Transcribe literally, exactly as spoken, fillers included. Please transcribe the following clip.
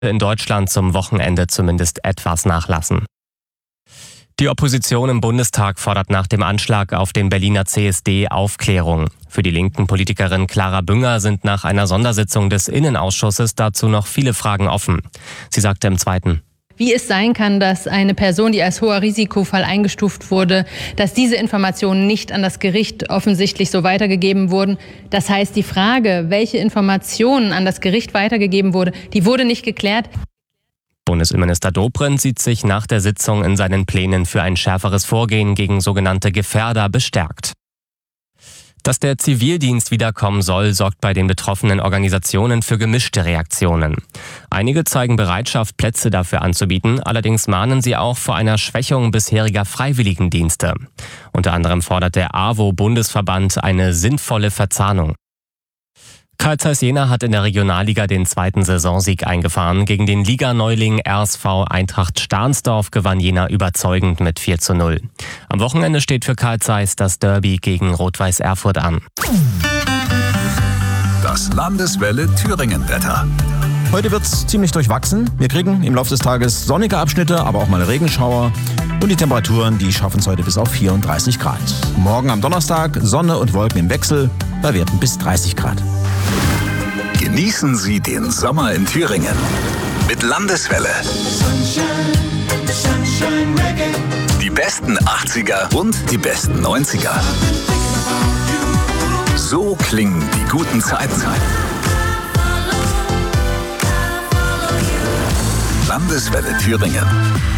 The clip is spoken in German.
in Deutschland zum Wochenende zumindest etwas nachlassen. Die Opposition im Bundestag fordert nach dem Anschlag auf den Berliner C S D Aufklärung. Für die linken Politikerin Clara Bünger sind nach einer Sondersitzung des Innenausschusses dazu noch viele Fragen offen. Sie sagte im Zweiten: Wie es sein kann, dass eine Person, die als hoher Risikofall eingestuft wurde, dass diese Informationen nicht an das Gericht offensichtlich so weitergegeben wurden. Das heißt, die Frage, welche Informationen an das Gericht weitergegeben wurde, die wurde nicht geklärt. Bundesinnenminister Dobrindt sieht sich nach der Sitzung in seinen Plänen für ein schärferes Vorgehen gegen sogenannte Gefährder bestärkt. Dass der Zivildienst wiederkommen soll, sorgt bei den betroffenen Organisationen für gemischte Reaktionen. Einige zeigen Bereitschaft, Plätze dafür anzubieten, allerdings mahnen sie auch vor einer Schwächung bisheriger Freiwilligendienste. Unter anderem fordert der A W O-Bundesverband eine sinnvolle Verzahnung. Carl Zeiss Jena hat in der Regionalliga den zweiten Saisonsieg eingefahren. Gegen den Liganeuling R S V Eintracht Stahnsdorf gewann Jena überzeugend mit vier zu null. Am Wochenende steht für Carl Zeiss das Derby gegen Rot-Weiß Erfurt an. Das Landeswelle Thüringen-Wetter. Heute wird's ziemlich durchwachsen. Wir kriegen im Laufe des Tages sonnige Abschnitte, aber auch mal Regenschauer. Und die Temperaturen, die schaffen es heute bis auf vierunddreißig Grad. Morgen am Donnerstag Sonne und Wolken im Wechsel bei Werten bis dreißig Grad. Genießen Sie den Sommer in Thüringen mit Landeswelle. Die besten achtziger und die besten neunziger. So klingen die guten Zeiten. Landeswelle Thüringen.